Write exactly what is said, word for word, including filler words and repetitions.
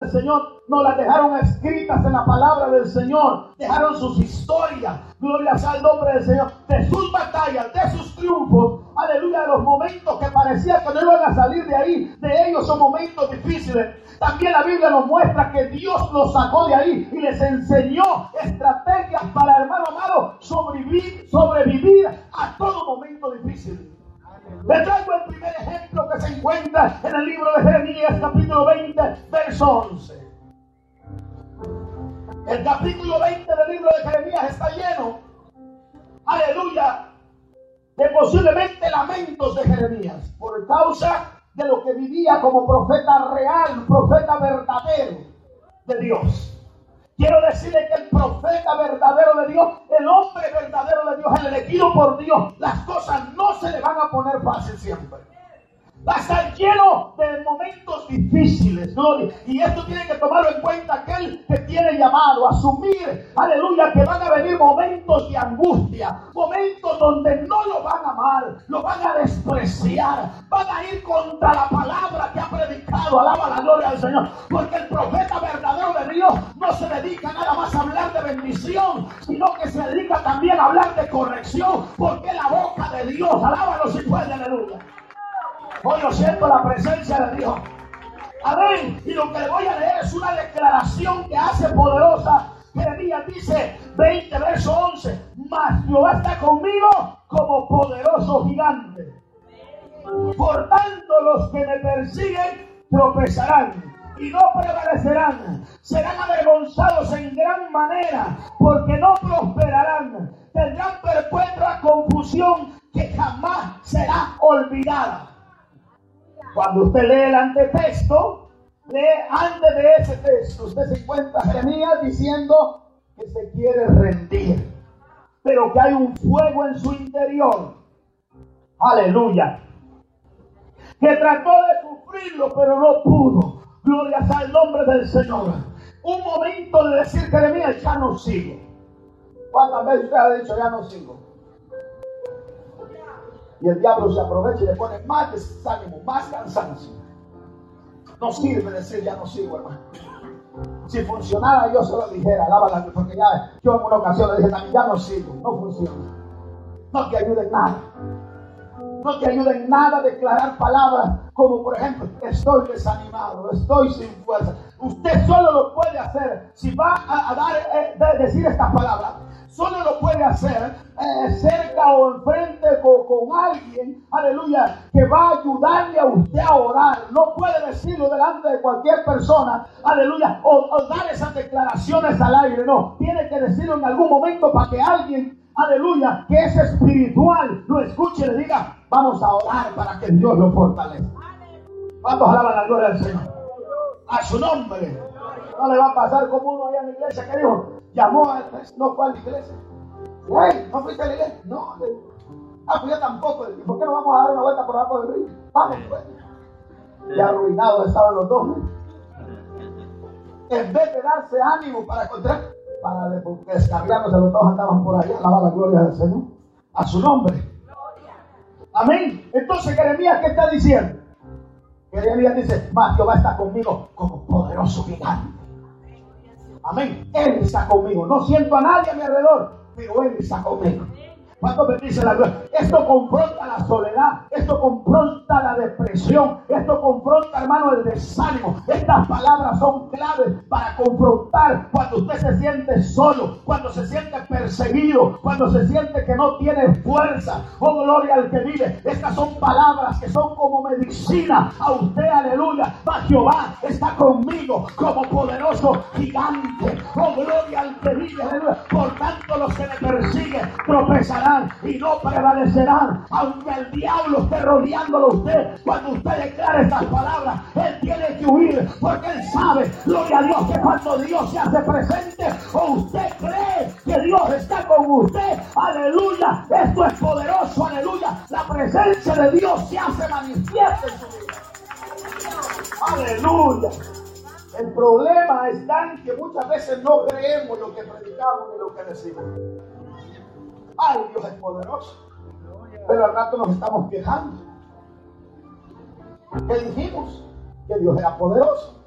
del Señor nos las dejaron escritas en la palabra del Señor. Dejaron sus historias. Gloria sea el nombre del Señor. De sus batallas, de sus triunfos. Aleluya, de los momentos que parecía que no iban a salir de ahí. De ellos son momentos difíciles. También la Biblia nos muestra que Dios los sacó de ahí y les enseñó estrategias para, hermano amado, sobrevivir, sobrevivir a todo momento difícil. Le traigo el primer ejemplo que se encuentra en el libro de Jeremías, capítulo veinte, verso once. El capítulo veinte del libro de Jeremías está lleno, aleluya, de posiblemente lamentos de Jeremías por causa de lo que vivía como profeta real, profeta verdadero de Dios. Quiero decirle que el profeta verdadero de Dios, el hombre verdadero de Dios, el elegido por Dios, las cosas no se le van a poner fácil siempre. Va a estar lleno de momentos difíciles, gloria. Y esto tiene que tomarlo en cuenta aquel que tiene llamado, asumir, aleluya, que van a venir momentos de angustia, momentos donde no lo van a amar, lo van a despreciar, van a ir contra la palabra que ha predicado. Alaba la gloria del Señor, porque el profeta verdadero de Dios no se dedica nada más a hablar de bendición, sino que se dedica también a hablar de corrección, porque la boca de Dios, alábalo si puede, aleluya. Hoy yo siento la presencia de Dios. Amén. Y lo que le voy a leer es una declaración que hace poderosa. Jeremías dice, veinte, verso once. Mas Jehová está conmigo como poderoso gigante. Por tanto, los que me persiguen tropezarán y no prevalecerán. Serán avergonzados en gran manera, porque no prosperarán. Tendrán perpetua confusión que jamás será olvidada. Cuando usted lee el antetexto, lee antes de ese texto, usted se encuentra Jeremías diciendo que se quiere rendir, pero que hay un fuego en su interior. Aleluya. Que trató de sufrirlo, pero no pudo. Gloria sea el nombre del Señor. Un momento de decir, Jeremías, ya no sigo. ¿Cuántas veces usted ha dicho, ya no sigo? Y el diablo se aprovecha y le pone más desánimo, más cansancio. No sirve decir ya no sigo, hermano. Si funcionara yo se lo dijera, alábala, porque ya yo en una ocasión le dije también, ya no sigo, no funciona. No te ayuda en nada. No te ayuda en nada declarar palabras como, por ejemplo, estoy desanimado, estoy sin fuerza. Usted solo lo puede hacer si va a, a dar, eh, de decir estas palabras. Solo lo puede hacer eh, cerca o enfrente con, con alguien, aleluya, que va a ayudarle a usted a orar. No puede decirlo delante de cualquier persona, aleluya, o, o dar esas declaraciones al aire. No, tiene que decirlo en algún momento para que alguien, aleluya, que es espiritual, lo escuche y le diga, vamos a orar para que Dios lo fortalezca. ¿Cuántos alaban la gloria del Señor? A su nombre. No le va a pasar como uno allá en la iglesia que dijo, llamó a no fue a la iglesia. Hey, ¿no fuiste a la iglesia? No. Ah, pues yo tampoco. ¿Y por qué no vamos a dar una vuelta por abajo del río? Vamos, pues. Y arruinados estaban los dos. En vez de darse ánimo para encontrar, para descargarnos de los dos andaban por allá. Alaba la gloria del Señor. A su nombre. Amén. Entonces, Jeremías, ¿qué está diciendo? Jeremías dice, mas Jehová está conmigo como poderoso gigante. Amén. Él está conmigo. No siento a nadie a mi alrededor, pero Él está conmigo. ¿Cuánto bendice la gloria? Esto confronta la soledad. Esto confronta la depresión. Esto confronta, hermano, el desánimo. Estas palabras son claves para confrontar cuando usted se siente solo, cuando se siente perseguido, cuando se siente que no tiene fuerza. Oh, gloria al que vive. Estas son palabras que son como medicina a usted, aleluya. Mas Jehová está conmigo como poderoso gigante. Oh, gloria al que vive, aleluya. Por tanto, los que me persiguen tropezarán y no prevalecerán, aunque el diablo esté rodeándolo a usted. Cuando usted declara estas palabras, él tiene que huir, porque él sabe, gloria a Dios, que cuando Dios se hace presente o usted cree que Dios está con usted, aleluya, esto es poderoso, aleluya, la presencia de Dios se hace manifiesta en su vida, aleluya. El problema está en que muchas veces no creemos lo que predicamos ni lo que decimos. Ay, Dios es poderoso. Pero al rato nos estamos quejando. ¿Qué dijimos? Que Dios era poderoso.